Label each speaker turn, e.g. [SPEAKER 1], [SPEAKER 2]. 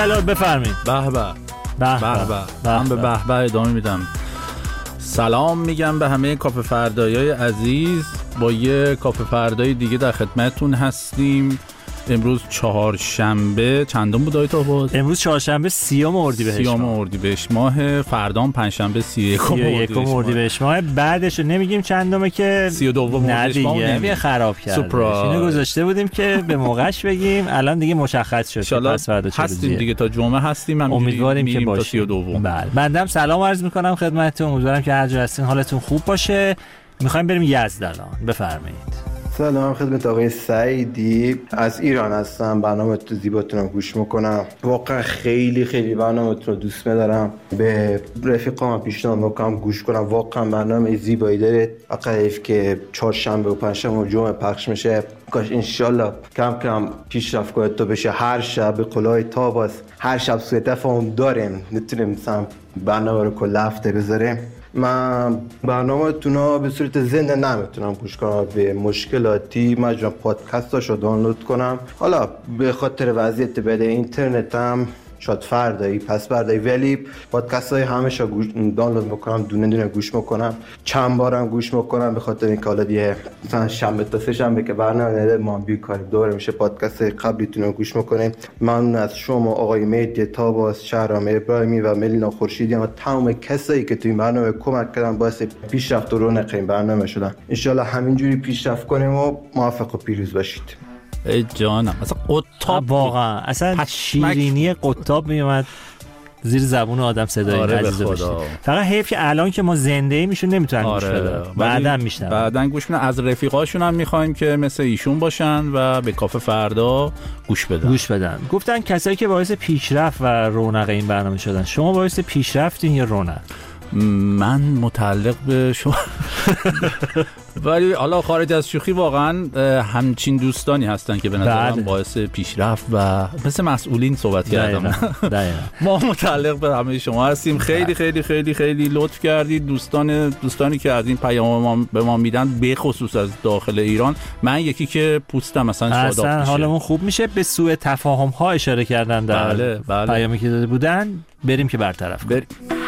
[SPEAKER 1] الان بفرمایید.
[SPEAKER 2] به به من به به به ادامه میدم. سلام میگم به همه کافه فردایای عزیز. با یه کافه فردای دیگه در خدمتتون هستیم. امروز چهارشنبه چندم بود آیت آباد؟
[SPEAKER 1] امروز چهارشنبه 30
[SPEAKER 2] اردیبهشت ماه، فردام پنجشنبه 31
[SPEAKER 1] اردیبهشت ماه. بعدش رو نمیگیم چندمه که
[SPEAKER 2] 32 اردیبهشت ماه
[SPEAKER 1] نمیگه خراب کرد. اینو گذاشته بودیم که به موقعش بگیم، الان دیگه مشخص شد.
[SPEAKER 2] پس فردا هستیم دیگه، تا جمعه هستیم.
[SPEAKER 1] امیدواریم که باشیم. بله، بنده سلام عرض میکنم خدمتتون. امیدوارم که هر جا هستین حالتون خوب باشه. میخوایم بریم یزد الان. بفرمایید.
[SPEAKER 3] سلام خدمت آقای سعیدی، از ایران هستم. برنامه تو زیباتون رو گوش میکنم. واقعا خیلی برنامه تو رو دوست میدارم. به رفیقام پیشنهاد میکنم گوش کنم. واقعا برنامه زیبایی داره. فقط که چهارشنبه و پنجشنبه و جمعه پخش میشه. کاش انشالله کم کم پیشرفت کنه تا بشه هر شب به قولای تاباس، هر شب سوء تفاهم داریم، نتونیم مثلا برنامه رو کل هفته بذاریم. من برنامه‌تون رو به صورت زنده نمیتونم گوش کنم، به مشکلاتی مجبورم پادکستاشو دانلود کنم. حالا به خاطر وضعیت بده اینترنتم شاید فردایی پس فردایی، ولی پادکست های همشو دانلود میکنم، دونه گوش میکنم، چند بارم گوش میکنم. به خاطر اینکه حالا دیگه مثلا شنبه تا سه شنبه که برنامه نده ما بیکاریم، دوباره میشه پادکست قبلیتون رو گوش میکنیم. ممنون از شما آقای مهدی تاباس، شهرام ابراهیمی و ملینا خورشیدی و تمام کسایی که تو این برنامه کمک کردن، باعث پیشرفت و رونق این برنامه شدن. ان شاءالله همینجوری پیشرفت کنیم و موفق و پیروز باشید.
[SPEAKER 2] ای جانم، اصلا قطاب
[SPEAKER 1] واقعا اصلا شیرینی قطاب میومد زیر زبون آدم صدای عزیز بشه. فقط حیف که الان که ما زنده ایم ایشون نمیتونن گوش بدن، بعدن
[SPEAKER 2] گوش میدن. از رفیقاشون هم میخوایم که مثل ایشون باشن و به کافه فردا گوش بدن.
[SPEAKER 1] گفتن کسایی که باعث پیشرفت و رونق این برنامه شدن. شما باعث پیشرفتین یا رونق؟
[SPEAKER 2] من متعلق به شما ولی حالا خارج از شوخی واقعا همچین دوستانی هستن که به نظرم باعث پیشرفت و مثل مسئولین صحبت کردم. ما متعلق به همه شما هستیم. خیلی خیلی خیلی خیلی لطف کردید دوستانی که از این پیام به ما میدن، به خصوص از داخل ایران. من یکی که پوستم مثلا شاداب میشه،
[SPEAKER 1] حالمون خوب میشه. به سوء تفاهم ها اشاره کردن در پیامی که داده بودن، بریم که برطرف کنیم.